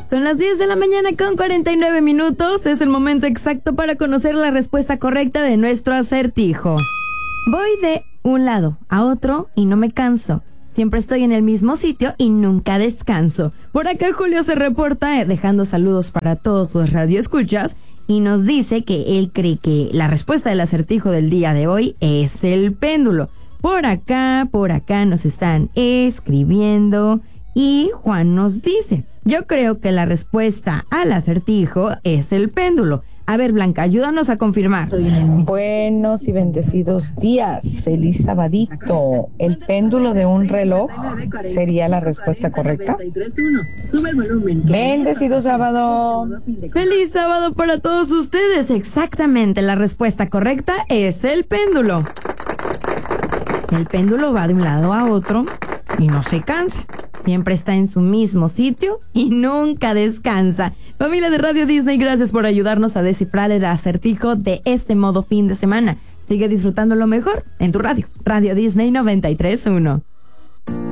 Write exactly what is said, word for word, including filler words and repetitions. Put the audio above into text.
Son las diez de la mañana con cuarenta y nueve minutos. Es el momento exacto para conocer la respuesta correcta de nuestro acertijo. Voy de un lado a otro y no me canso. Siempre estoy en el mismo sitio y nunca descanso. Por acá Julio se reporta eh, dejando saludos para todos los radioescuchas y nos dice que él cree que la respuesta del acertijo del día de hoy es el péndulo. Por acá, por acá nos están escribiendo y Juan nos dice: yo creo que la respuesta al acertijo es el péndulo. A ver, Blanca, ayúdanos a confirmar. Buenos y bendecidos días. Feliz sabadito. ¿El péndulo de un reloj sería la respuesta correcta? Bendecido sábado. ¡Feliz sábado para todos ustedes! Exactamente, la respuesta correcta es el péndulo. El péndulo va de un lado a otro y no se cansa. Siempre está en su mismo sitio y nunca descansa. Familia de Radio Disney, gracias por ayudarnos a descifrar el acertijo de este modo fin de semana. Sigue disfrutando lo mejor en tu radio. Radio Disney noventa y tres punto uno.